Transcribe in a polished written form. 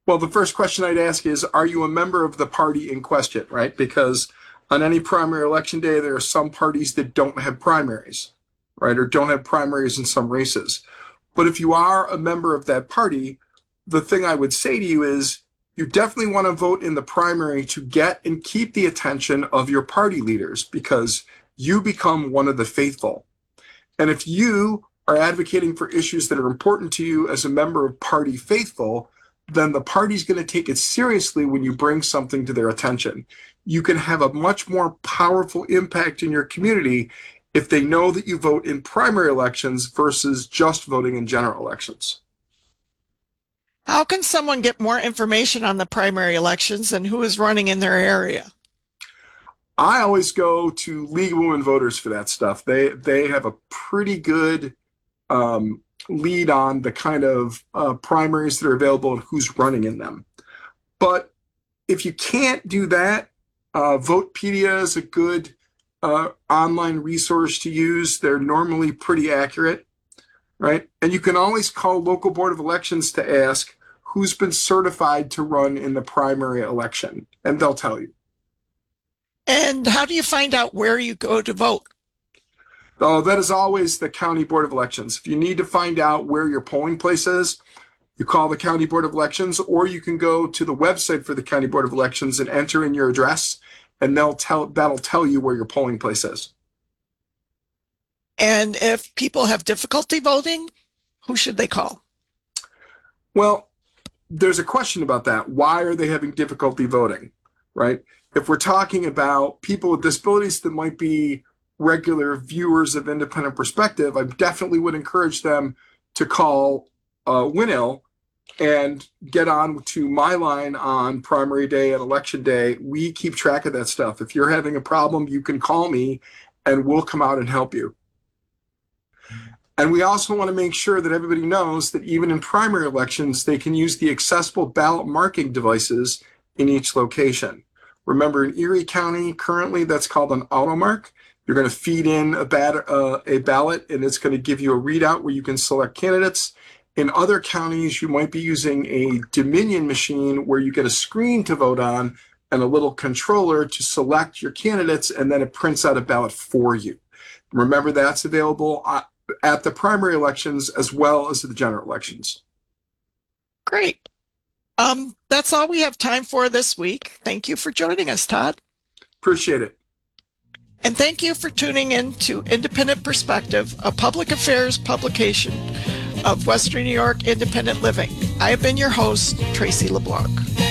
Well, the first question I'd ask is, are you a member of the party in question, right? Because on any primary election day, there are some parties that don't have primaries, right? Or don't have primaries in some races. But if you are a member of that party, the thing I would say to you is you definitely want to vote in the primary to get and keep the attention of your party leaders because you become one of the faithful. And if you are advocating for issues that are important to you as a member of party faithful, then the party's going to take it seriously when you bring something to their attention. You can have a much more powerful impact in your community if they know that you vote in primary elections versus just voting in general elections. How can someone get more information on the primary elections and who is running in their area? I always go to League of Women Voters for that stuff. They have a pretty good lead on the kind of primaries that are available and who's running in them. But if you can't do that, Votepedia is a good online resource to use. They're normally pretty accurate, right? And you can always call local board of elections to ask who's been certified to run in the primary election, and they'll tell you. And how do you find out where you go to vote? Oh, that is always the county board of elections. If you need to find out where your polling place is, you call the county board of elections, or you can go to the website for the county board of elections and enter in your address, and that'll tell you where your polling place is. And if people have difficulty voting, who should they call? Well, there's a question about that. Why are they having difficulty voting, right? If we're talking about people with disabilities that might be regular viewers of Independent Perspective, I definitely would encourage them to call WinIll and get on to my line on primary day and election day. We keep track of that stuff. If you're having a problem, you can call me and we'll come out and help you. And we also want to make sure that everybody knows that even in primary elections, they can use the accessible ballot marking devices in each location. Remember, in Erie County, currently that's called an AutoMark. You're going to feed in a ballot, and it's going to give you a readout where you can select candidates. In other counties, you might be using a Dominion machine where you get a screen to vote on and a little controller to select your candidates, and then it prints out a ballot for you. Remember, that's available at the primary elections as well as the general elections. Great. That's all we have time for this week. Thank you for joining us, Todd. Appreciate it. And thank you for tuning in to Independent Perspective, a public affairs publication of Western New York Independent Living. I have been your host, Tracy LeBlanc.